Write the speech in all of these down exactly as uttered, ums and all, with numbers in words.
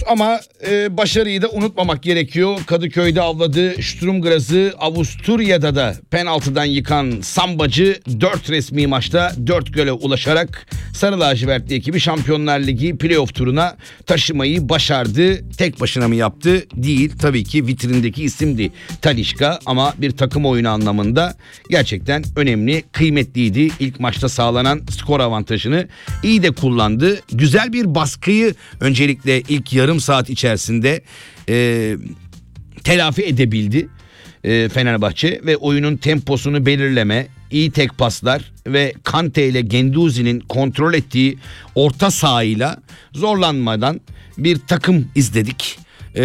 ama e, başarıyı da unutmamak gerekiyor. Kadıköy'de avladığı Sturm Graz'ı Avusturya'da da penaltıdan yıkan Sambacı dört resmi maçta dört gole ulaşarak Sarı Lacivertli ekibi Şampiyonlar Ligi playoff turuna taşımayı başardı. Tek başına mı yaptı? Değil. Tabii ki vitrindeki isimdi Talisca ama bir takım oyunu anlamında gerçekten önemli, kıymetliydi. İlk maçta sağlanan skor avantajını iyi de kullandı. Güzel bir baskıyı öncelikle ilk yarım saat içerisinde e, telafi edebildi e, Fenerbahçe ve oyunun temposunu belirleme, iyi tek paslar ve Kante ile Guendouzi'nin kontrol ettiği orta sahayla zorlanmadan bir takım izledik. E,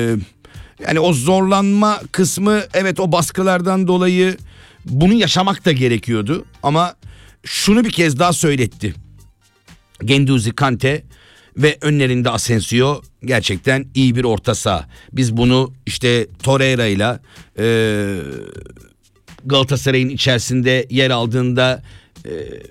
yani o zorlanma kısmı, evet, o baskılardan dolayı bunu yaşamak da gerekiyordu ama şunu bir kez daha söyletti. Guendouzi, Kante ve önlerinde Asensio gerçekten iyi bir orta saha. Biz bunu işte Torreira ile e, Galatasaray'ın içerisinde yer aldığında e,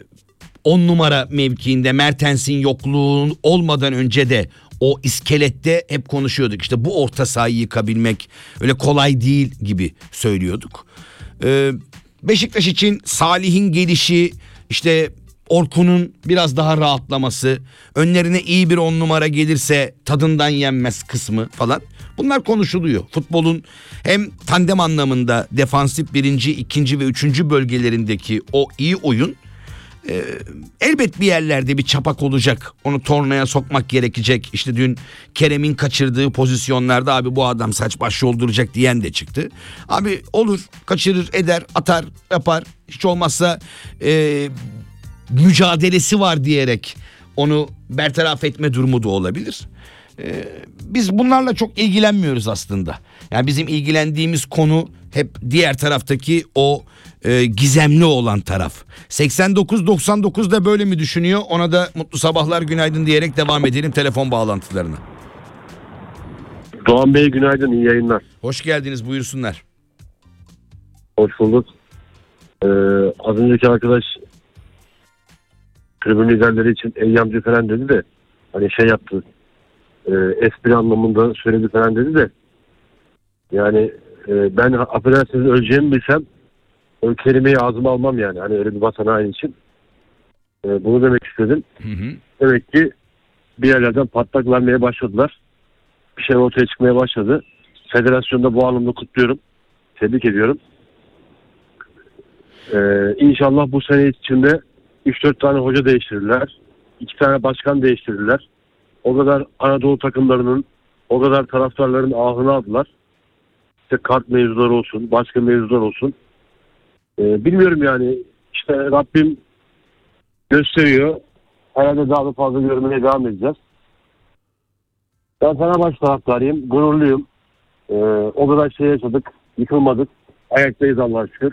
on numara mevkiinde Mertens'in yokluğu olmadan önce de o iskelette hep konuşuyorduk. İşte bu orta sahayı yıkabilmek öyle kolay değil gibi söylüyorduk. E, Beşiktaş için Salih'in gelişi, işte Orkun'un biraz daha rahatlaması, önlerine iyi bir on numara gelirse tadından yenmez kısmı falan, bunlar konuşuluyor. Futbolun hem tandem anlamında defansif birinci, ikinci ve üçüncü bölgelerindeki o iyi oyun e, elbet bir yerlerde bir çapak olacak. Onu tornaya sokmak gerekecek. İşte dün Kerem'in kaçırdığı pozisyonlarda abi bu adam saç baş yolduracak diyen de çıktı. Abi olur, kaçırır, eder, atar, yapar. Hiç olmazsa e, mücadelesi var diyerek onu bertaraf etme durumu da olabilir. Ee, biz bunlarla çok ilgilenmiyoruz aslında. Yani bizim ilgilendiğimiz konu hep diğer taraftaki o e, gizemli olan taraf. seksen dokuz doksan dokuzda böyle mi düşünüyor? Ona da mutlu sabahlar, günaydın diyerek devam edelim telefon bağlantılarına. Doğan Bey günaydın, iyi yayınlar. Hoş geldiniz, buyursunlar. Hoş bulduk. Ee, az önceki arkadaş tribün liderleri için eyyamcı falan dedi de hani şey yaptı, e, espri anlamında söyledi falan dedi de yani e, ben affedersiniz öleceğimi bilsem o kelimeyi ağzıma almam yani, hani öyle bir vatan haini için e, bunu demek istedim. Hı hı. Demek ki bir yerlerden patlak vermeye başladılar, bir şey ortaya çıkmaya başladı. Federasyonda bu anlamda kutluyorum, tebrik ediyorum. e, İnşallah bu sene içinde üç dört tane hoca değiştirdiler. iki tane başkan değiştirdiler. O kadar Anadolu takımlarının, o kadar taraftarların ahını aldılar. İşte kart mevzuları olsun, başka mevzular olsun. Ee, bilmiyorum yani, işte Rabbim gösteriyor. Herhalde daha da fazla görmeye devam edeceğiz. Ben Fenerbahçe taraftarıyım, gururluyum. Ee, o kadar şey yaşadık, yıkılmadık. Ayaktayız Allah'a şükür.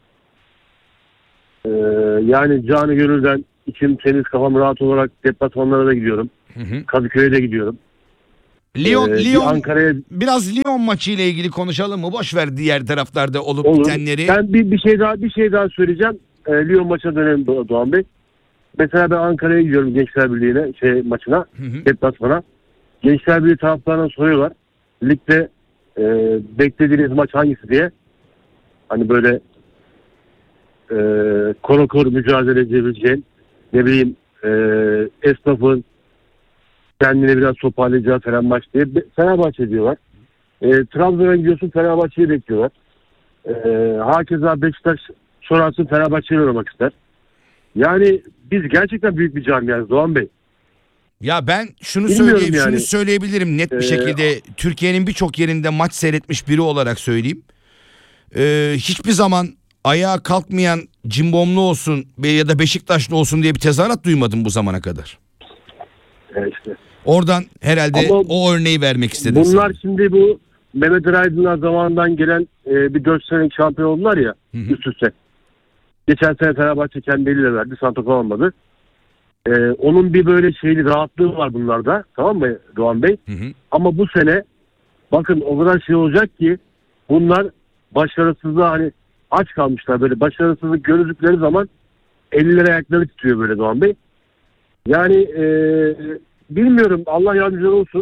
Ee, yani canı gönülden içim temiz, kafam rahat olarak deplasmanlara da gidiyorum. Hı hı. Kadıköy'e de gidiyorum. Lyon, Ee, Lyon Ankara'ya biraz Lyon maçı ile ilgili konuşalım mı? Boş ver diğer taraflarda olup olur. bitenleri. Ben bir, bir şey daha bir şey daha söyleyeceğim. Ee, Lyon maçına dönelim Do- Doğan Bey. Mesela ben Ankara'ya gidiyorum Gençler Birliği'ne, şey maçına, Hı hı. deplasmana. Gençler Birliği taraftarına soruyorlar. Ligde e, beklediğiniz maç hangisi diye. Hani böyle e, koro koro mücadele edebileceğin, ne bileyim e, esnafın kendine biraz toparlayacağı falan maç diye Fenerbahçe diyorlar. E, Trabzon'a gidiyorsun, Fenerbahçe'yi bekliyorlar. E, hakeza Beşiktaş sorarsın, Fenerbahçe'yi oynamak ister. Yani biz gerçekten büyük bir camiayız Doğan Bey. Ya ben şunu Bilmiyorum söyleyeyim, yani. şunu söyleyebilirim net bir Ee, şekilde, Türkiye'nin birçok yerinde maç seyretmiş biri olarak söyleyeyim. Ee, hiçbir zaman ayağa kalkmayan Cimbomlu olsun ya da Beşiktaşlı olsun diye bir tezahürat duymadım bu zamana kadar. E işte. Oradan herhalde Ama o örneği vermek istedim. Bunlar sana. şimdi bu Mehmet Ali Aydınlar zamanından gelen e, bir dört senelik şampiyon oldular ya, Hı hı. üst üste. Geçen sene Fenerbahçe kendi eliyle verdi. Santrafor almadı. E, onun bir böyle şeyli rahatlığı var bunlarda. Tamam mı Doğan Bey? Hı hı. Ama bu sene bakın o kadar şey olacak ki bunlar başarısızlığa hani aç kalmışlar. Böyle başarısızlık gördükleri zaman elleri ayakları titriyor böyle Doğan Bey. Yani e, bilmiyorum, Allah yardımcıları olsun.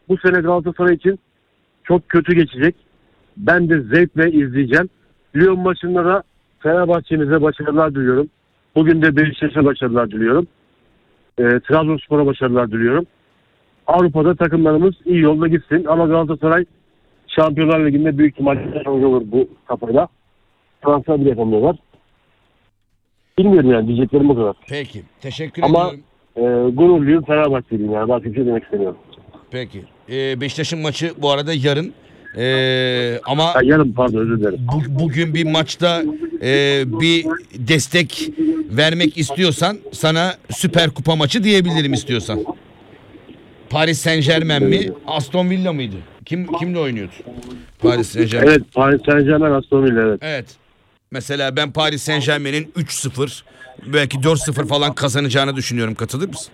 bu sene Galatasaray için çok kötü geçecek. Ben de zevkle izleyeceğim. Lyon maçında da Fenerbahçe'mize başarılar diliyorum. Bugün de Beşiktaş'a başarılar diliyorum. E, Trabzonspor'a başarılar diliyorum. Avrupa'da takımlarımız iyi yolda gitsin. Ama Galatasaray Şampiyonlar Ligi'nde büyük ihtimalle şampiyon olur bu kafayla. Transfer bile yapamıyorlar. Bilmiyorum yani, diyeceklerim bu kadar. Peki. Teşekkür Ama ediyorum. e, gururluyum, Fenerbahçeliyim yani. Başka bir şey demek istemiyorum. Peki. Ee, Beşiktaş'ın maçı bu arada yarın. Ee, ama Ha, yarın pardon, özür dilerim. bu, bugün bir maçta e, bir destek vermek istiyorsan sana Süper Kupa maçı diyebilirim istiyorsan. Paris Saint-Germain mi? Aston Villa mıydı? Kim kimle oynuyordu? Paris Saint-Germain. Evet, Paris Saint-Germain, Aston Villa, evet. Evet. Mesela ben Paris Saint-Germain'in üç sıfır belki dört sıfır falan kazanacağını düşünüyorum. Katılır mısın?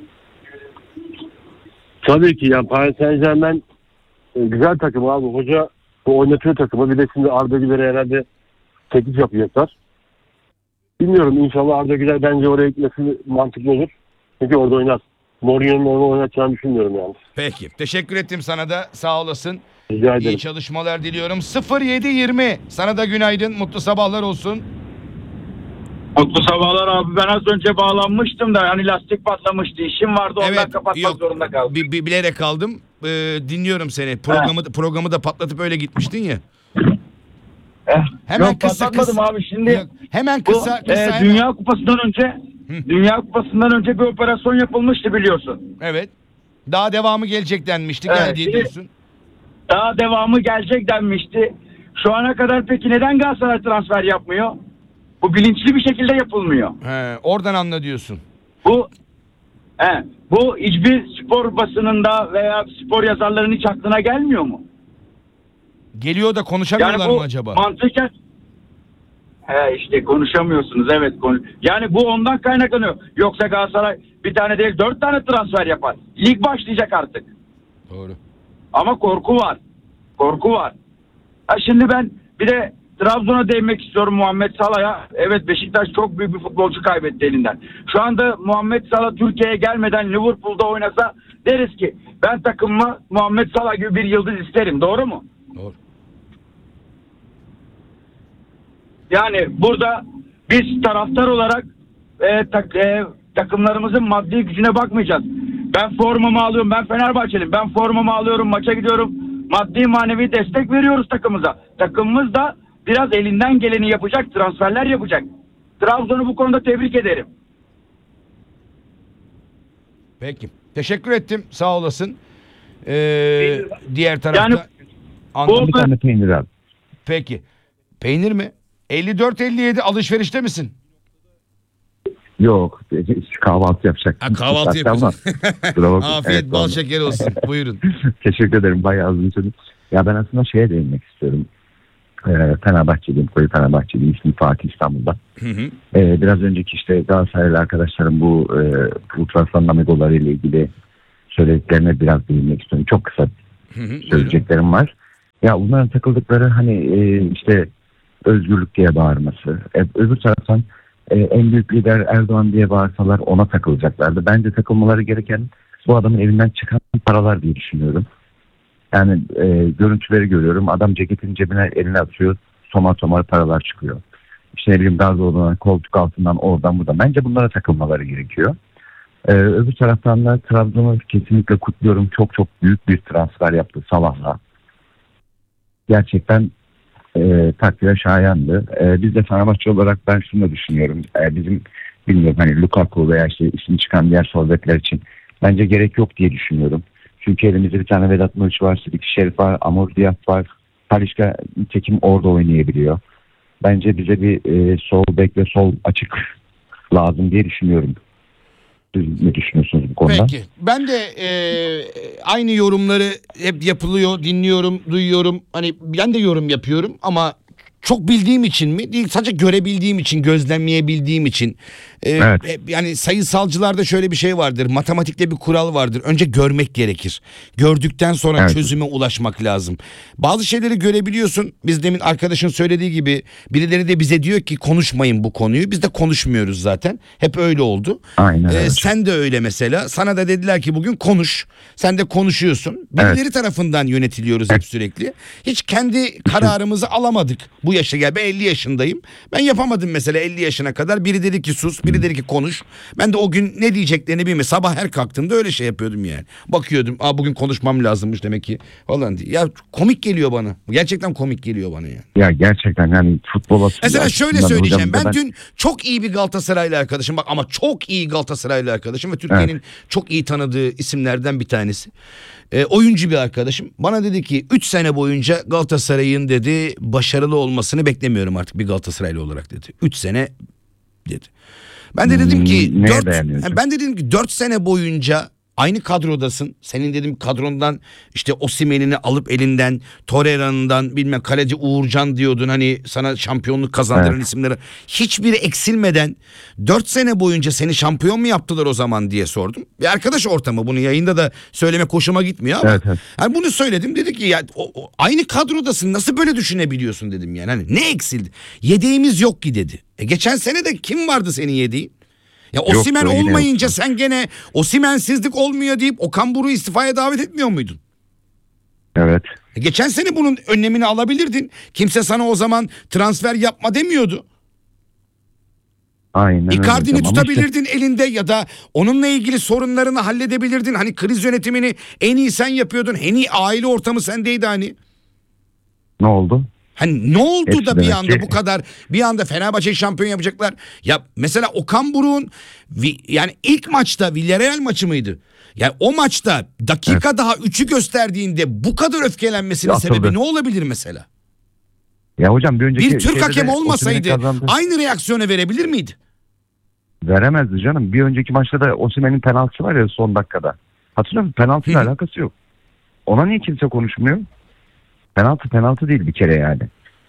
Tabii ki yani Paris Saint-Germain e, güzel takım abi. Hoca bu oynatıyor takımı. Bir de şimdi Arda Güler'e herhalde teklif yapacaklar. Bilmiyorum, inşallah Arda Güler bence oraya gitmesi mantıklı olur. Çünkü orada oynar. Mourinho'nun onu oynatacağını düşünmüyorum yani. Peki. Teşekkür ettim sana da. Sağ olasın. Rica ederim. İyi çalışmalar diliyorum. sıfır yedi yirmi. Sana da günaydın. Mutlu sabahlar olsun. Mutlu sabahlar abi. Ben az önce bağlanmıştım da hani lastik patlamıştı. İşim vardı, ondan Evet. kapatmak Yok. zorunda kaldım. Bi- bi- bilerek kaldım. Ee, dinliyorum seni. Programı programı da patlatıp öyle gitmiştin ya. Eh, Hemen Yok, kısa patlatmadım kısa. abi şimdi. Yok, hemen Bu kısa kısa. e, hemen. Dünya Kupası'ndan önce Dünya Kupası'ndan önce bir operasyon yapılmıştı biliyorsun. Evet. Daha devamı gelecek denmişti. Evet, Geldi şimdi- diyorsun. Daha devamı gelecek denmişti. Şu ana kadar peki neden Galatasaray transfer yapmıyor? Bu bilinçli bir şekilde yapılmıyor. He, oradan anla diyorsun. Bu he, bu hiçbir spor basınında veya spor yazarlarının hiç aklına gelmiyor mu? Geliyor da konuşamıyorlar Yani bu mı acaba? mantıken he işte konuşamıyorsunuz, evet. Konu... Yani bu ondan kaynaklanıyor. Yoksa Galatasaray bir tane değil dört tane transfer yapar. Lig başlayacak artık. Doğru. Ama korku var. Korku var. Ha şimdi ben bir de Trabzon'a değinmek istiyorum, Muhammed Salah'a. Evet, Beşiktaş çok büyük bir futbolcu kaybetti elinden. Şu anda Muhammed Salah Türkiye'ye gelmeden Liverpool'da oynasa deriz ki ben takımıma Muhammed Salah gibi bir yıldız isterim. Doğru mu? Doğru. Yani burada biz taraftar olarak e, tak, e, takımlarımızın maddi gücüne bakmayacağız. Ben formamı alıyorum, ben Fenerbahçeliyim. Ben formamı alıyorum, maça gidiyorum. Maddi manevi destek veriyoruz takımımıza. Takımımız da biraz elinden geleni yapacak, transferler yapacak. Trabzon'u bu konuda tebrik ederim. Peki. Teşekkür ettim. Sağ olasın. Ee, diğer tarafta Yani Anladım. Bir tane peynir abi. Peki. Peynir mi? elli dört elli yedi alışverişte misin? Yok. Kahvaltı yapacak. Ha, kahvaltı Ama- yapıyorsun. Kusura bakma. Afiyet Evet, bal tamam. şeker olsun. Buyurun. Teşekkür ederim. Bayağı uzun sürdü. Ya ben aslında şeye değinmek istiyorum. Ee, Fenerbahçeliyim. Koyu Fenerbahçeliyim. İsmim Fatih, İstanbul'da. Hı hı. Ee, biraz önceki işte Galatasaraylı arkadaşlarım bu e, ultrason amigoları ile ilgili söylediklerine biraz değinmek istiyorum. Çok kısa Hı hı. Buyurun. söyleyeceklerim var. Ya bunların takıldıkları hani e, işte özgürlük diye bağırması. E, öbür taraftan e, en büyük lider Erdoğan diye bağırsalar ona takılacaklardı. Bence takılmaları gereken bu adamın evinden çıkan paralar diye düşünüyorum. Yani e, görüntüleri görüyorum. Adam ceketin cebine elini atıyor. Tomar tomar paralar çıkıyor. İşte ne bileyim Gazoğlu'na koltuk altından oradan buradan. Bence bunlara takılmaları gerekiyor. E, öbür taraftan da Trabzon'u kesinlikle kutluyorum. Çok çok büyük bir transfer yaptı Salah'la. Gerçekten e, takdire şayandı. E, biz de Fenerbahçe olarak ben şunu da düşünüyorum. E, bizim bilmiyorum hani Lukaku veya işte ismi çıkan diğer forvetler için bence gerek yok diye düşünüyorum. Çünkü elimizde bir tane Vedat Muriç var, Sidik Şerif var, Amor Diaf var. Talisca nitekim orada oynayabiliyor. Bence bize bir e, sol bek ve sol açık lazım diye düşünüyorum. Siz ne düşünüyorsunuz bu konuda? Peki. Ben de e, aynı yorumları hep yapılıyor, dinliyorum, duyuyorum. Hani ben de yorum yapıyorum ama çok bildiğim için mi? Değil, sadece görebildiğim için, gözlemleyebildiğim için. Ee, Evet. e, Yani sayısalcılarda şöyle bir şey vardır. Matematikte bir kural vardır. Önce görmek gerekir. Gördükten sonra Evet. çözüme ulaşmak lazım. Bazı şeyleri görebiliyorsun. Biz demin arkadaşın söylediği gibi birileri de bize diyor ki konuşmayın bu konuyu. Biz de konuşmuyoruz zaten. Hep öyle oldu. Aynen Ee, öyle. sen de öyle mesela. Sana da dediler ki bugün konuş. Sen de konuşuyorsun. Birileri Evet. tarafından yönetiliyoruz hep sürekli. Hiç kendi kararımızı alamadık. Bu yaşa gel. Ben elli yaşındayım. Ben yapamadım mesela elli yaşına kadar. Biri dedi ki sus, biri dedi ki konuş. Ben de o gün ne diyeceklerini bilmiyorum. Sabah her kalktığımda öyle şey yapıyordum yani. Bakıyordum. Aa bugün konuşmam lazımmış demek ki falan diye. Ya komik geliyor bana. Gerçekten komik geliyor bana yani. Ya gerçekten yani futbol Mesela şöyle açısından söyleyeceğim. hocam, Ben dün çok iyi bir Galatasaraylı arkadaşım. Bak ama çok iyi Galatasaraylı arkadaşım ve Türkiye'nin çok iyi tanıdığı isimlerden bir tanesi. E, oyuncu bir arkadaşım. Bana dedi ki üç sene boyunca Galatasaray'ın dedi başarılı olmasını beklemiyorum artık bir Galatasaraylı olarak dedi. üç sene dedi. Ben de dedim ki Hmm, neye dört dayanıyor hocam? ben de dedim ki dört sene boyunca aynı kadrodasın. Senin dedim kadrondan işte Osimhen'ini alıp elinden, Torreira'ndan bilmem kaleci Uğurcan diyordun hani sana şampiyonluk kazandıran Evet. isimlere. Hiçbiri eksilmeden dört sene boyunca seni şampiyon mu yaptılar o zaman diye sordum. Bir arkadaş ortamı, bunu yayında da söylemek hoşuma gitmiyor ama Evet, evet. yani bunu söyledim, dedi ki ya o, o- aynı kadrodasın nasıl böyle düşünebiliyorsun dedim yani. Hani ne eksildi? Yedeğimiz yok ki dedi. E geçen sene de kim vardı senin yedeğin? Ya Yoktu, Osimhen yine olmayınca yoktu. sen gene Osimhen'sizlik olmuyor deyip Okan Buruk'u istifaya davet etmiyor muydun? Evet. E geçen sene bunun önlemini alabilirdin. Kimse sana o zaman transfer yapma demiyordu. Aynen öyle Icardi'ni hocam. Ama işte- tutabilirdin elinde ya da onunla ilgili sorunlarını halledebilirdin. Hani kriz yönetimini en iyi sen yapıyordun. En iyi aile ortamı sendeydi hani. Ne oldu? Hani ne oldu Hepsi da bir demek anda ki- bu kadar bir anda Fenerbahçe şampiyon yapacaklar? Ya mesela Okan Buruk'un vi- yani ilk maçta Villarreal maçı mıydı? Yani o maçta dakika daha üçü gösterdiğinde bu kadar öfkelenmesinin Atıldı. sebebi ne olabilir mesela? Ya hocam bir önceki Bir Türk şeyde hakem de olmasaydı Osimhen'in kazandığı- aynı reaksiyonu verebilir miydi? veremezdi canım. Bir önceki maçta da Osimhen'in penaltısı var ya son dakikada. Hatırlıyor musun? Penaltıyla Hı hı. alakası yok. Ona niye kimse konuşmuyor? Penaltı penaltı değil bir kere yani.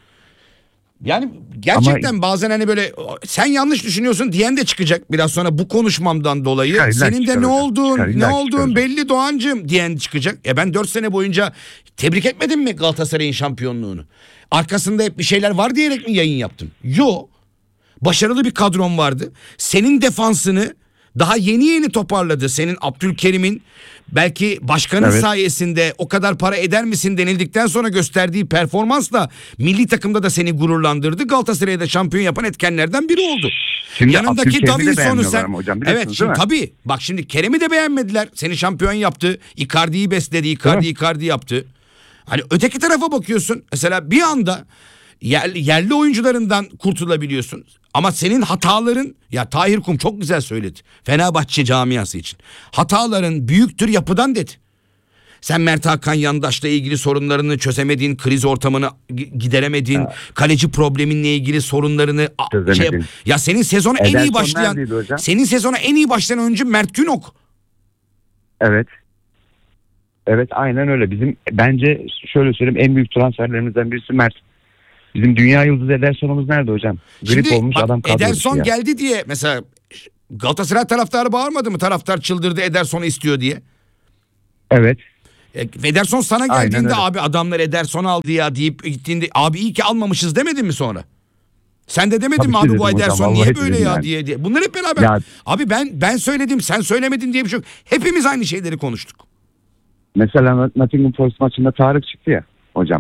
Yani gerçekten bazen hani böyle sen yanlış düşünüyorsun diyen de çıkacak biraz sonra bu konuşmamdan dolayı. Çıkar, illa Senin de çıkar ne hocam. olduğun Çıkar, illa ne çıkar olduğun hocam. belli Doğancığım diyen çıkacak. E ben dört sene boyunca tebrik etmedim mi Galatasaray'ın şampiyonluğunu? Arkasında hep bir şeyler var diyerek mi yayın yaptım? Yo. Başarılı bir kadron vardı. Senin defansını daha yeni yeni toparladı. Senin Abdülkerim'in belki başkanın Evet. sayesinde o kadar para eder misin denildikten sonra gösterdiği performansla milli takımda da seni gururlandırdı. Galatasaray'ı da şampiyon yapan etkenlerden biri oldu. Şimdi Yanındaki Abdülkerim'i de Davinson'u beğenmiyorlar sen... ama hocam, biliyorsunuz Evet şimdi değil mi? tabii. Bak şimdi Kerem'i de beğenmediler. Seni şampiyon yaptı. Icardi'yi besledi. Icardi Değil mi? Icardi yaptı. Hani öteki tarafa bakıyorsun. Mesela bir anda yerli, yerli oyuncularından kurtulabiliyorsun. Ama senin hataların, ya Tahir Kum çok güzel söyledi. Fenerbahçe camiası için. Hataların büyüktür yapıdan dedi. Sen Mert Hakan Yandaş'la ilgili sorunlarını çözemediğin, kriz ortamını gi- gideremediğin, kaleci probleminle ilgili sorunlarını a- Çözemedin. ya senin sezonu en iyi Ederson başlayan neredeydi hocam? senin sezona en iyi başlayan oyuncu Mert Günok. Evet. Evet aynen öyle. Bizim bence şöyle söyleyeyim en büyük transferlerimizden birisi Mert. Bizim dünya yıldızı Ederson'umuz nerede hocam? Grip Şimdi olmuş bak, adam kadro dışı Ederson ya. geldi diye mesela Galatasaray taraftarı bağırmadı mı? Taraftar çıldırdı, Ederson'u istiyor diye. Evet. E, Ederson sana Aynen geldiğinde öyle. abi adamlar Ederson aldı ya deyip gittiğinde abi iyi ki almamışız demedin mi sonra? Sen de demedin Tabii mi ki abi dedim bu hocam, Ederson vallahi niye dedim böyle ya yani. diye diye. Bunlar hep beraber. Ya- Abi ben ben söyledim sen söylemedin diye bir şey yok. Hepimiz aynı şeyleri konuştuk. Mesela Nottingham Forest maçında Tarık çıktı ya hocam.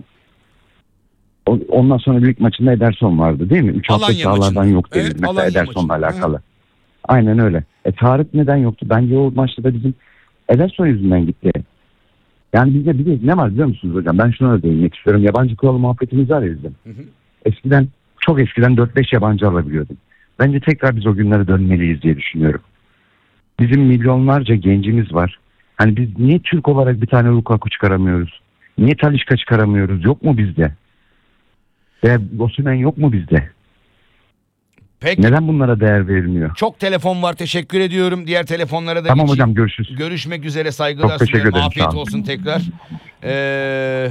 O- Ondan sonra büyük maçında Ederson vardı değil mi? Üç hafta Alanya sahalardan maçında. yok dedi Evet, mesela Alanya Ederson'la maçında. alakalı. Aynen öyle. E Tarık neden yoktu? Bence o maçta da bizim Ederson yüzünden gitti. Yani bizde bir de ne var biliyor musunuz hocam? Ben şuna da değinmek istiyorum. Yabancı kuralı muhabbetimiz var ya bizim. Hı hı. Eskiden çok eskiden dört beş yabancı alabiliyorduk. Bence tekrar biz o günlere dönmeliyiz diye düşünüyorum. Bizim milyonlarca gencimiz var. Hani biz niye Türk olarak bir tane Lukaku çıkaramıyoruz? Niye Talisca çıkaramıyoruz? Yok mu bizde? Veya Osimhen yok mu bizde? Peki. Neden bunlara değer verilmiyor? Çok telefon var, teşekkür ediyorum. Diğer telefonlara da Tamam geçeyim. hocam, görüşürüz. Görüşmek üzere, saygılar Çok teşekkür sunuyorum. ederim, Afiyet sağ olun. olsun tekrar. Ee,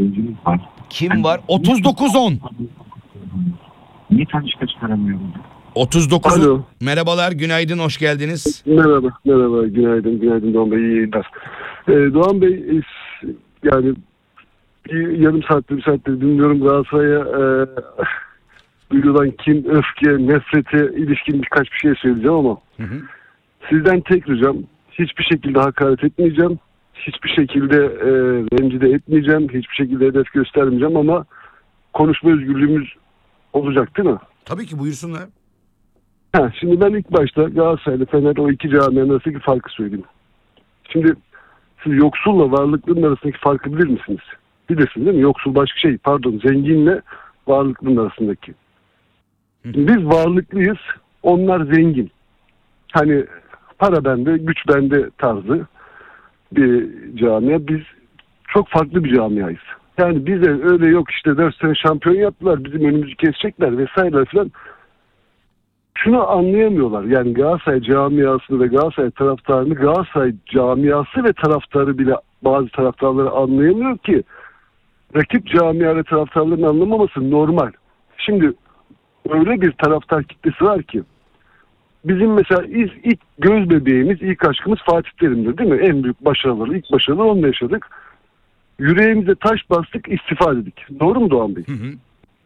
kim var? otuz dokuz on. Niye Talisca çıkaramıyoruz? otuz dokuz. Alo. Merhabalar, günaydın, hoş geldiniz. Merhaba, merhaba. Günaydın, günaydın Doğan Bey. İyi yayınlar. Ee, Doğan Bey, e, yani bir yarım saattir, bir saattir dinliyorum Galatasaray'a e, duyulan kin, öfke, nefrete ilişkin birkaç bir şey söyleyeceğim ama Hı hı. sizden tek ricam, hiçbir şekilde hakaret etmeyeceğim. Hiçbir şekilde e, rencide etmeyeceğim. Hiçbir şekilde hedef göstermeyeceğim ama konuşma özgürlüğümüz olacak değil mi? Tabii ki, buyursunlar. Ha, şimdi ben ilk başta Galatasaray'la Fener o iki camianın arasındaki farkı söyleyeyim. Şimdi siz yoksulla varlıklının arasındaki farkı bilir misiniz? Bilirsiniz değil mi? Yoksul başka şey, pardon, zenginle varlıklının arasındaki. Şimdi biz varlıklıyız, onlar zengin. Hani para bende, güç bende tarzı bir camia. Biz çok farklı bir camiayız. Yani bize öyle yok işte dört sene şampiyon yaptılar, bizim önümüzü kesecekler vesaire falan. Şunu anlayamıyorlar. Yani Galatasaray camiasını ve Galatasaray taraftarını, Galatasaray camiası ve taraftarı bile bazı taraftarları anlayamıyor ki rakip camia ve taraftarların anlamaması normal. Şimdi öyle bir taraftar kitlesi var ki bizim mesela ilk, ilk göz bebeğimiz, ilk aşkımız Fatih Terim'dir değil mi? En büyük başarıları, ilk başarıları onunla yaşadık. Yüreğimize taş bastık, istifa dedik. Doğru mu Doğan Bey? Hı hı.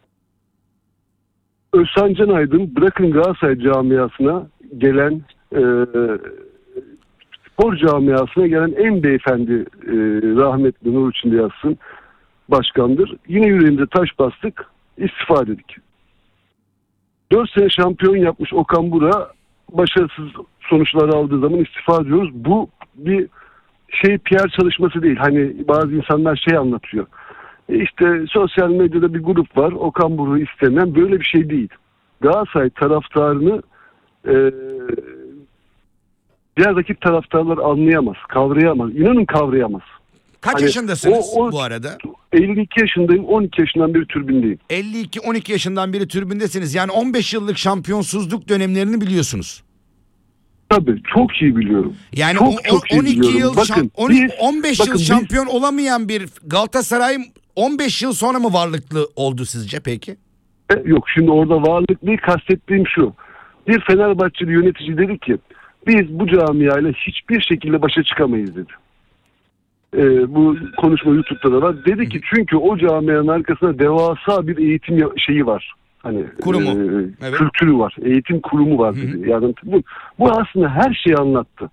Özcan Can Aydın bırakın Galatasaray camiasına gelen e, spor camiasına gelen en beyefendi e, rahmetli nur içinde yatsın başkandır. Yine yüreğimize taş bastık, istifa dedik. Dört sene şampiyon yapmış Okan Buruk'a başarısız sonuçlar aldığı zaman istifa diyoruz. Bu bir şey P R çalışması değil. Hani bazı insanlar şey anlatıyor. İşte sosyal medyada bir grup var. Okan Buruk'u istemeyen, böyle bir şey değil. Galatasaray taraftarını e, diğer rakip taraftarlar anlayamaz, kavrayamaz. İnanın kavrayamaz. Kaç Hani yaşındasınız o- o- bu arada? elli iki yaşındayım, on iki yaşından beri tribündeyim. elli iki on iki yaşından beri tribündesiniz. Yani on beş yıllık şampiyonsuzluk dönemlerini biliyorsunuz. Tabii çok iyi biliyorum. Yani çok, o- o- çok iyi on iki biliyorum. yıl Bakın, şam- on- biz- on beş bakın yıl biz- şampiyon olamayan bir Galatasaray on beş yıl sonra mı varlıklı oldu sizce peki? E, Yok, şimdi orada varlıklıyı kastettiğim şu. Bir Fenerbahçeli yönetici dedi ki biz bu camiayla hiçbir şekilde başa çıkamayız dedi. E, bu konuşma YouTube'da da var. Dedi ki çünkü o camianın arkasında devasa bir eğitim ya- şeyi var. Hani Kurumu. e, Evet. kültürü var. Eğitim kurumu var dedi. Yani bu, bu aslında her şeyi anlattı.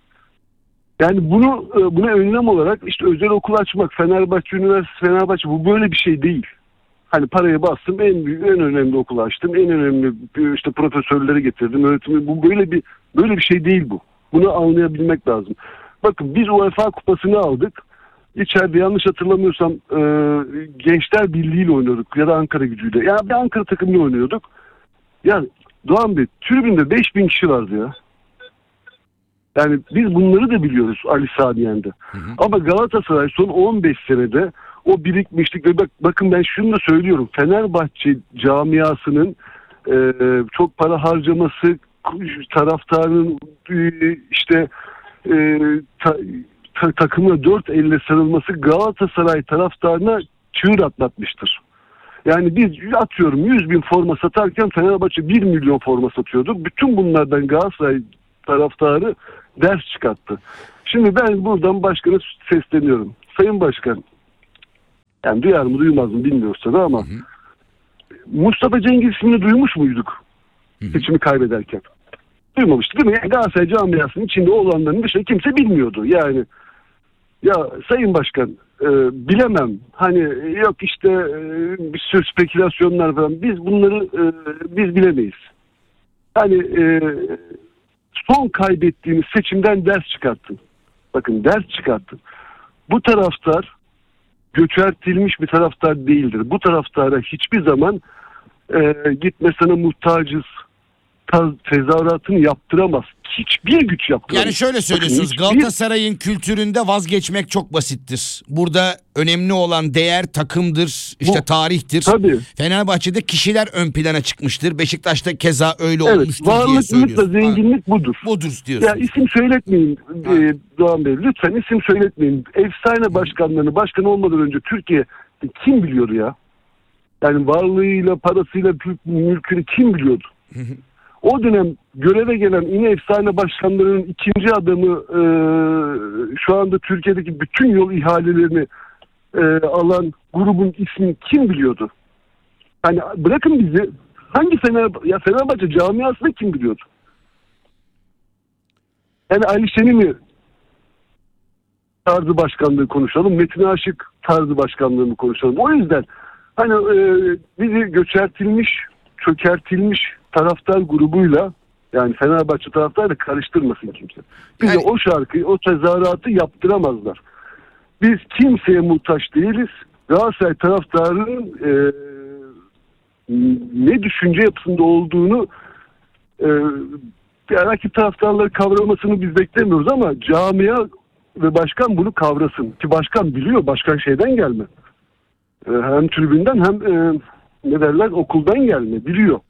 Yani bunu e, buna önlem olarak işte özel okul açmak, Fenerbahçe Üniversitesi, Fenerbahçe, bu böyle bir şey değil. Hani parayı bastım, en büyük, en önemli okul açtım, en önemli işte profesörleri getirdim, öğretimi, bu böyle bir böyle bir şey değil bu. Bunu anlayabilmek lazım. Bakın biz UEFA kupasını aldık. İçeride yanlış hatırlamıyorsam e, Gençler Birliği ile oynuyorduk ya da Ankara Gücü'yle. Yani bir Ankara takımıyla oynuyorduk. Ya Doğan Bey, tribünde beş bin kişi vardı ya. Yani biz bunları da biliyoruz Ali Sami Yen'de. Ama Galatasaray son on beş senede o birikmişlik ve bak, bakın ben şunu da söylüyorum. Fenerbahçe camiasının e, çok para harcaması, taraftarın e, işte e, ta, ta, takımına dört elle sarılması Galatasaray taraftarına çığır atlatmıştır. Yani biz atıyorum yüz bin forma satarken Fenerbahçe bir milyon forma satıyordu. Bütün bunlardan Galatasaray taraftarı ders çıkarttı. Şimdi ben buradan başkana sesleniyorum. Sayın Başkan, yani duyar mı duymaz mı bilmiyoruz tabii ama hı hı. Mustafa Cengiz ismini duymuş muyduk hı hı. seçimi kaybederken? Duymamıştık değil mi? Yani Galatasaray camiasının içinde olanların dışında kimse bilmiyordu. Yani ya Sayın Başkan e, bilemem. Hani yok işte e, bir sürü spekülasyonlar falan. Biz bunları e, biz bilemeyiz. Hani e, son kaybettiğimiz seçimden ders çıkarttın. Bakın ders çıkarttın. Bu taraftar göçertilmiş bir taraftar değildir. Bu taraftara hiçbir zaman e, gitme sana muhtacız tezahüratını yaptıramaz. Hiçbir güç yaptıramaz. Yani şöyle söylüyorsunuz, bakın, hiçbir... Galatasaray'ın kültüründe vazgeçmek çok basittir. Burada önemli olan değer takımdır, işte Bu, tarihtir. Tabii. Fenerbahçe'de kişiler ön plana çıkmıştır. Beşiktaş'ta keza öyle evet, olmuştur diye söylüyorsun. Varlıklıkla zenginlik ha. budur. Budur diyorsunuz. Ya isim söyletmeyin e, Doğan Bey. Lütfen isim söyletmeyin. Efsane başkanlarını başkan olmadan önce Türkiye kim biliyordu ya? Yani varlığıyla, parasıyla, mülkünü kim biliyordu? O dönem göreve gelen yine efsane başkanlarının ikinci adamı e, şu anda Türkiye'deki bütün yol ihalelerini e, alan grubun ismini kim biliyordu? Hani bırakın bizi, hangi Fener, ya Fenerbahçe camiasını kim biliyordu? Yani Ali Şen'i mi tarzı başkanlığı konuşalım, Metin Aşık tarzı başkanlığını konuşalım. O yüzden hani e, bizi göçertilmiş, çökertilmiş taraftar grubuyla, yani Fenerbahçe taraftarı da karıştırmasın kimse. Bize Yani... o şarkıyı, o tezahüratı yaptıramazlar. Biz kimseye muhtaç değiliz. Galatasaray taraftarının e, ne düşünce yapısında olduğunu e, rakip taraftarları kavramasını biz beklemiyoruz ama camia ve başkan bunu kavrasın. Ki başkan biliyor, başkan şeyden gelme. E, hem tribünden hem e, ne derler okuldan gelme, biliyor.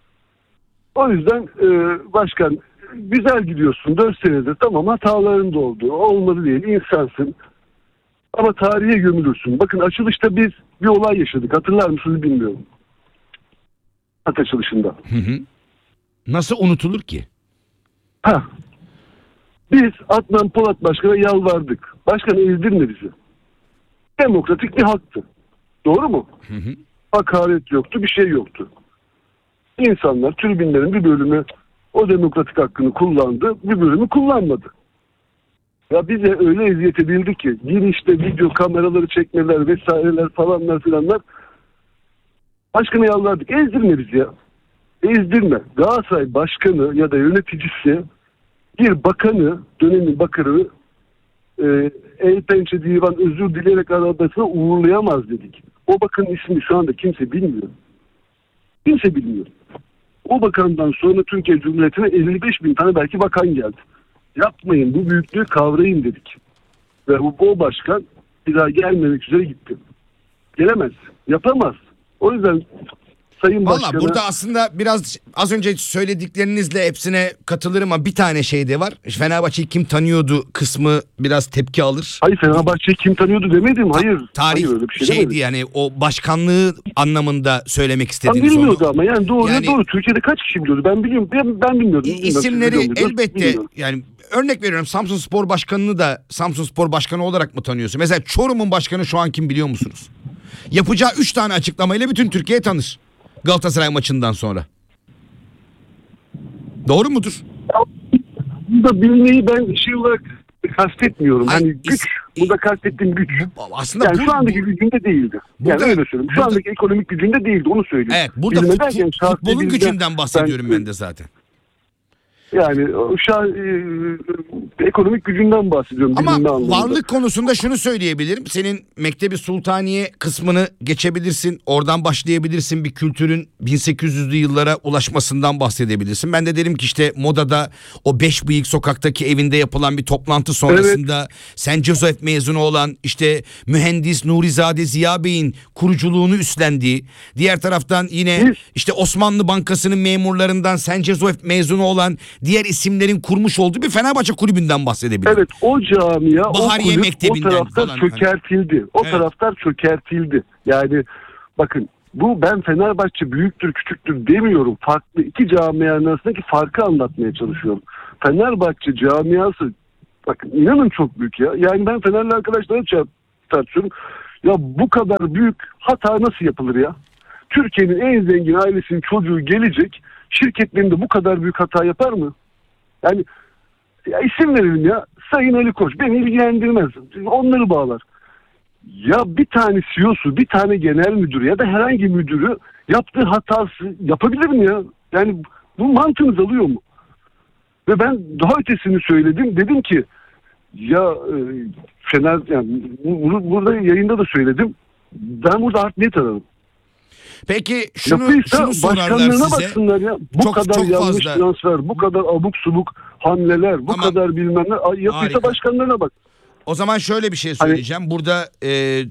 O yüzden e, başkan güzel gidiyorsun dört senedir, tamam, hataların da oldu, olmadı değil, insansın. Ama tarihe gömülürsün. Bakın açılışta biz bir olay yaşadık. Hatırlar mısınız bilmiyorum. At açılışında. Hı hı. Nasıl unutulur ki? Ha. Biz Adnan Polat Başkan'a yalvardık. Başkan ezdirme bizi. Demokratik bir haktı. Doğru mu? Hı hı. Hakaret yoktu, bir şey yoktu. İnsanlar, tribünlerin bir bölümü o demokratik hakkını kullandı, bir bölümü kullanmadı. Ya bize öyle eziyet edildi ki, yine işte video kameraları çekmeler vesaireler falanlar filanlar. Başkanı yalvardık, ezdirme bizi ya. Ezdirme. Galatasaray başkanı ya da yöneticisi bir bakanı, dönemin bakanı e, el pençe divan özür dileyerek arabasına uğurlayamaz dedik. O bakanın ismini şu anda kimse bilmiyor. Kimse bilmiyor. O bakandan sonra Türkiye Cumhuriyeti'ne elli beş bin tane belki bakan geldi. Yapmayın, bu büyüklüğü kavrayın dedik. Ve o, o başkan bir daha gelmemek üzere gitti. Gelemez, yapamaz. O yüzden Sayın Valla Başkan'a... burada aslında biraz az önce söylediklerinizle hepsine katılırım ama bir tane şey de var. Fenerbahçe'yi kim tanıyordu kısmı biraz tepki alır. Hayır, Fenerbahçe'yi kim tanıyordu demedim. Hayır. Tarih hayır, öyle bir şey şeydi demedim. yani, o başkanlığı anlamında söylemek Ben istediğiniz bilmiyordu onu. ama yani doğru Yani- doğru. Türkiye'de kaç kişi biliyordu? Ben biliyorum. Ben, ben bilmiyordum. İ- Bilmiyorum, İsimleri siz biliyor muydunuz? elbette Bilmiyorum. yani, örnek veriyorum, Samsun Spor Başkanı'nı da Samsun Spor Başkanı olarak mı tanıyorsun? Mesela Çorum'un başkanı şu an kim biliyor musunuz? Yapacağı üç tane açıklamayla bütün Türkiye tanır. Galatasaray maçından sonra. Doğru mudur? Burada bilmeyi ben şey olarak kastetmiyorum. Hani Hani güç. is- Burada kastettiğim güç. Bu, aslında Yani bu, şu andaki bu- gücünde değildi. Burada- yani öyle söyleyeyim. Şu burada- andaki ekonomik gücünde değildi. Onu söyleyeyim. evet, burada Bilme fut- derken fut- şahsi futbolun bilgi- gücünden bahsediyorum ben, de zaten. Yani o şah, e, ekonomik gücünden bahsediyorum. Ama bilme anlamında. varlık konusunda şunu söyleyebilirim. Senin Mektebi Sultaniye kısmını geçebilirsin. Oradan başlayabilirsin. Bir kültürün bin sekiz yüzlü yıllara ulaşmasından bahsedebilirsin. Ben de derim ki işte Moda'da o beş bıyık sokaktaki evinde yapılan bir toplantı sonrasında Saint Joseph mezunu olan işte mühendis Nurizade Ziya Bey'in kuruculuğunu üstlendiği, diğer taraftan yine Biz- işte Osmanlı Bankası'nın memurlarından Saint Joseph mezunu olan diğer isimlerin kurmuş olduğu bir Fenerbahçe kulübünden bahsedebilirim. Evet, o camia, Bahariye o kulüp, o Mektebi'nden taraftar falan. çökertildi. O Evet. taraftar çökertildi. Yani bakın, bu ben Fenerbahçe büyüktür küçüktür demiyorum. Farklı iki camianın arasındaki farkı anlatmaya çalışıyorum. Fenerbahçe camiası, bakın inanın çok büyük ya. Yani ben Fenerli arkadaşlarla ça- tartışıyorum. Ya bu kadar büyük hata nasıl yapılır ya? Türkiye'nin en zengin ailesinin çocuğu gelecek, şirketlerinde bu kadar büyük hata yapar mı? Yani ya isim verelim ya. Sayın Ali Koç beni ilgilendirmez. Onları bağlar. Ya bir tane C E O'su, bir tane genel müdürü ya da herhangi müdürü yaptığı hatası yapabilir mi ya? Yani bu mantığınız alıyor mu? Ve ben daha ötesini söyledim. Dedim ki ya e, Fener, yani bu- bu- burada yayında da söyledim. Ben burada art niyet ararım. Peki şunu, Yapıysa şunu sorarlar başkanlığına size. baksınlar ya. Bu Çok- kadar çok yanlış fazla. transfer, bu kadar abuk subuk hamleler, bu Tamam. kadar bilmem ne. Ay, Yapıysa Harika. başkanlarına bak. O zaman şöyle bir şey Hani- söyleyeceğim. Burada e,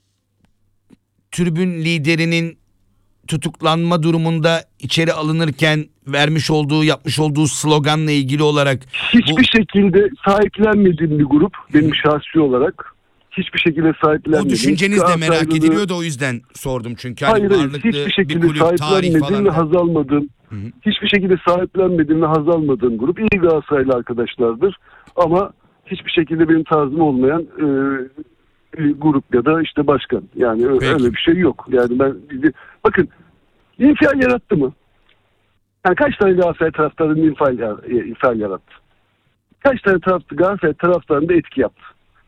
tribün liderinin tutuklanma durumunda içeri alınırken vermiş olduğu, yapmış olduğu sloganla ilgili olarak Hiçbir bu, şekilde sahiplenmediğim bir grup benim şahsi olarak. Hiçbir şekilde sahiplenmedim. o düşünceniz de merak Galatasaraylılığı- ediliyor da o yüzden sordum çünkü. Hani Hayır hayır, varlıklı hiçbir bir şekilde kulüp, tarih sahiplenmedim falan. ve da. haz almadım. Hı hı. Hiçbir şekilde sahiplenmediğim ve haz almadığım grup. İyi Galatasaraylı arkadaşlardır. Ama hiçbir şekilde benim tarzım olmayan e, bir grup ya da işte başkan. Yani ö- Peki. öyle bir şey yok. Yani ben bakın, infial yarattı mı? Yani kaç tane Galatasaray taraftarının infial, infial yarattı? Kaç tane taraftar, Galatasaray taraftarında etki yaptı?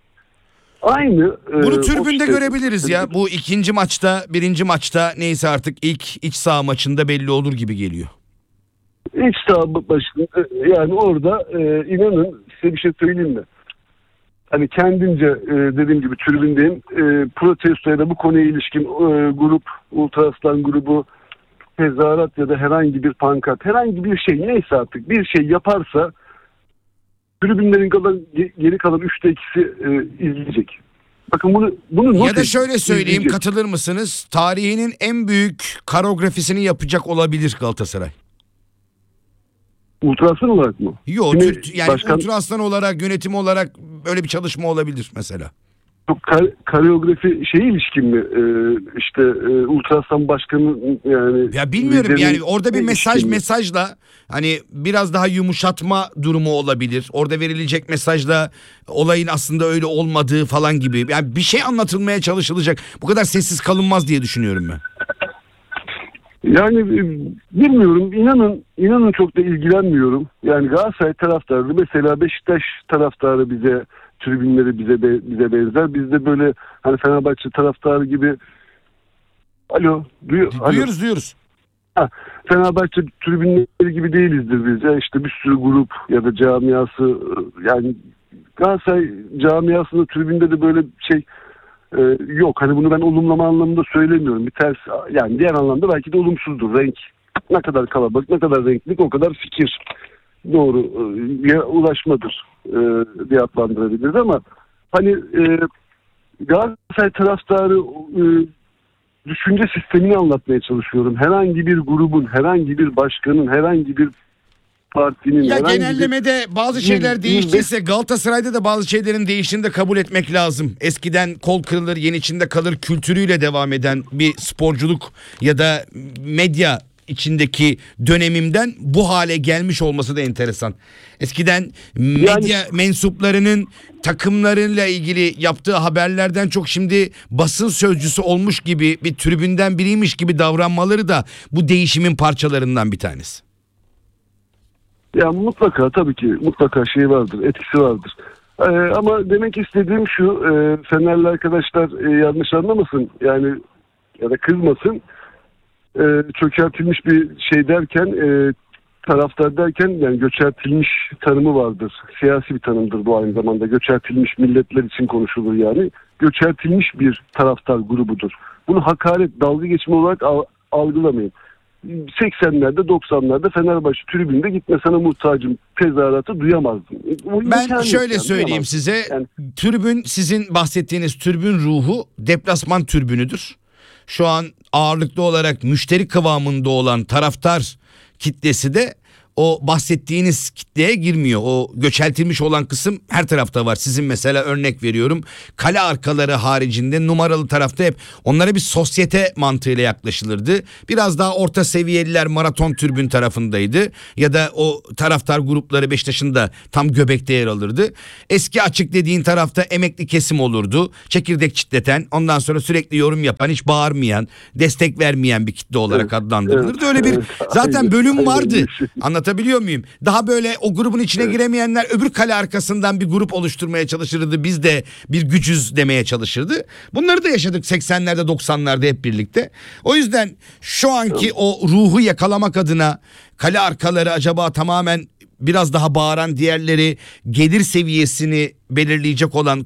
Aynı. Bunu e, tribünde o işte- görebiliriz ya. Bu ikinci maçta, birinci maçta neyse artık ilk iç saha maçında belli olur gibi geliyor. İç saha başında yani orada e, inanın size bir şey söyleyeyim mi? Hani kendimce e, dediğim gibi tribündeyim. E, protestoya da bu konuya ilişkin e, grup, Ultraslan grubu tezahürat ya da herhangi bir pankart, herhangi bir şey neyse artık bir şey yaparsa tribünlerin kalan, geri kalan üçte ikisi e, izleyecek. Bakın bunu bunu not Ya da edin, şöyle söyleyeyim, izleyecek. katılır mısınız? Tarihinin en büyük koreografisini yapacak olabilir Galatasaray. Ultrasan olarak mı? Yok, Kimi Türk- yani başkan- Ultra Aslan olarak, yönetim olarak böyle bir çalışma olabilir mesela. Çok kar- kareografi şeye ilişkin mi? Ee, işte e, Ultrasan Başkanı yani. Ya bilmiyorum liderin yani orada bir mesaj ilişkin mi? mesajla hani biraz daha yumuşatma durumu olabilir. Orada verilecek mesajla olayın aslında öyle olmadığı falan gibi. Yani bir şey anlatılmaya çalışılacak. Bu kadar sessiz kalınmaz diye düşünüyorum ben. Yani e, bilmiyorum, inanın inanın çok da ilgilenmiyorum. Yani Galatasaray taraftarı mesela Beşiktaş taraftarı bize, tribünleri bize be- bize benzer. Biz de böyle hani Fenerbahçe taraftarı gibi. Alo, duyuyor. alo. Duyuyoruz duyuyoruz. Ha, Fenerbahçe tribünleri gibi değilizdir biz. Ya işte bir sürü grup ya da camiası, e, yani Galatasaray camiasında tribünde de böyle şey e, yok. Hani bunu ben olumlama anlamında söylemiyorum. Bir ters, yani diğer anlamda belki de olumsuzdur. Renk ne kadar kalabalık, ne kadar renkli, o kadar fikir doğru e, ulaşmadır e, diye adlandırabiliriz ama hani e, Galatasaray taraftarı e, düşünce sistemini anlatmaya çalışıyorum. Herhangi bir grubun, herhangi bir başkanın, herhangi bir partinin, Ya herhangi genellemede bazı bir- şeyler bir- değiştiyse Galatasaray'da da bazı şeylerin değiştiğini de kabul etmek lazım. Eskiden kol kırılır yen içinde kalır kültürüyle devam eden bir sporculuk ya da medya içindeki dönemimden bu hale gelmiş olması da enteresan. Eskiden medya mensuplarının takımlarıyla ilgili yaptığı haberlerden çok şimdi basın sözcüsü olmuş gibi bir tribünden biriymiş gibi davranmaları da bu değişimin parçalarından bir tanesi. Ya mutlaka, tabii ki mutlaka şey vardır, etkisi vardır. Ee, ama demek istediğim şu, e, Fenerli arkadaşlar e, yanlış anlamasın yani ya da kızmasın. E, çökertilmiş bir şey derken, e, taraftar derken yani göçertilmiş tanımı vardır. Siyasi bir tanımdır bu aynı zamanda. Göçertilmiş milletler için konuşulur yani. Göçertilmiş bir taraftar grubudur. Bunu hakaret, dalga geçme olarak al- algılamayın. seksenlerde doksanlarda Fenerbahçe tribünde gitme sana muhtacım tezahüratı duyamazdım. Bu Ben imkanı yok şöyle yani, söyleyeyim duyamazdım. size. Yani- Tribün, sizin bahsettiğiniz tribün ruhu deplasman tribünüdür. Şu an ağırlıklı olarak müşteri kıvamında olan taraftar kitlesi de o bahsettiğiniz kitleye girmiyor. O göçeltilmiş olan kısım her tarafta var. Sizin mesela örnek veriyorum, kale arkaları haricinde numaralı tarafta hep onlara bir sosyete mantığıyla yaklaşılırdı. Biraz daha orta seviyeliler maraton tribün tarafındaydı. Ya da o taraftar grupları Beşiktaş'ın da tam göbekte yer alırdı. Eski açık dediğin tarafta emekli kesim olurdu. Çekirdek çitleten, ondan sonra sürekli yorum yapan, hiç bağırmayan, destek vermeyen bir kitle olarak Evet, adlandırılırdı. evet, Öyle bir evet. zaten Aynen, bölüm aynen. vardı. Anlatabiliyor muyum? Daha böyle o grubun içine giremeyenler öbür kale arkasından bir grup oluşturmaya çalışırdı. Biz de bir gücüz demeye çalışırdı. Bunları da yaşadık seksenlerde doksanlarda hep birlikte. O yüzden şu anki o ruhu yakalamak adına kale arkaları acaba tamamen biraz daha bağıran, diğerleri gelir seviyesini belirleyecek olan